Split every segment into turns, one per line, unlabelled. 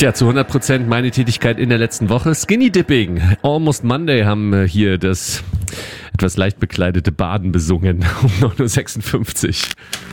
Ja, zu 100% meine Tätigkeit in der letzten Woche. Skinny Dipping. Almost Monday haben hier das etwas leicht bekleidete Baden besungen um 9.56 Uhr.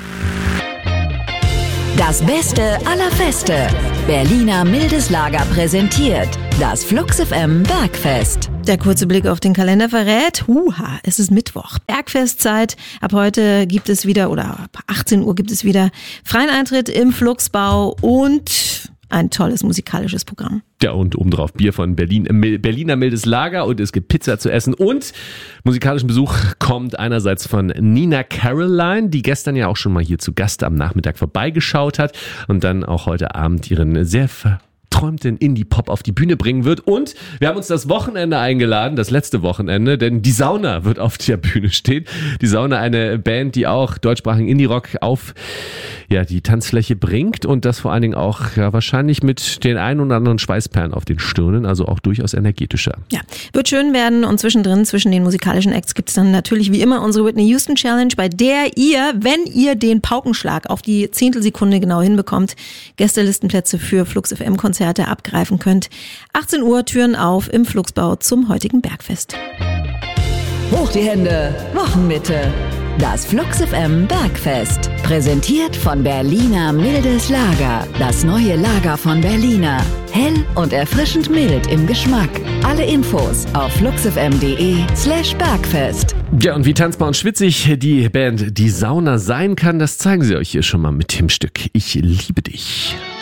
Das Beste aller Feste. Berliner Mildes Lager präsentiert das Flux FM Bergfest.
Der kurze Blick auf den Kalender verrät, es ist Mittwoch. Bergfestzeit. Ab heute gibt es wieder, oder ab 18 Uhr gibt es wieder freien Eintritt im Fluxbau und ein tolles musikalisches Programm.
Ja, und obendrauf Bier von Berliner Mildes Lager und es gibt Pizza zu essen und musikalischen Besuch kommt einerseits von Nina Caroline, die gestern ja auch schon mal hier zu Gast am Nachmittag vorbeigeschaut hat und dann auch heute Abend ihren sehr verträumten Indie-Pop auf die Bühne bringen wird. Und wir haben uns das Wochenende eingeladen, das letzte Wochenende, denn die Sauna wird auf der Bühne stehen. Die Sauna, eine Band, die auch deutschsprachigen Indie-Rock auf die Tanzfläche bringt und das vor allen Dingen auch wahrscheinlich mit den ein oder anderen Schweißperlen auf den Stirnen, also auch durchaus energetischer.
Ja, wird schön werden und zwischendrin, zwischen den musikalischen Acts gibt es dann natürlich wie immer unsere Whitney Houston Challenge, bei der ihr, wenn ihr den Paukenschlag auf die Zehntelsekunde genau hinbekommt, Gästelistenplätze für Flux FM Konzerte abgreifen könnt. 18 Uhr, Türen auf im Fluxbau zum heutigen Bergfest.
Hoch die Hände, Wochenmitte. Das Flux FM Bergfest. Präsentiert von Berliner Mildes Lager. Das neue Lager von Berliner. Hell und erfrischend mild im Geschmack. Alle Infos auf fluxfm.de/Bergfest.
Ja, und wie tanzbar und schwitzig die Band Die Sauna sein kann, das zeigen sie euch hier schon mal mit dem Stück Ich liebe dich.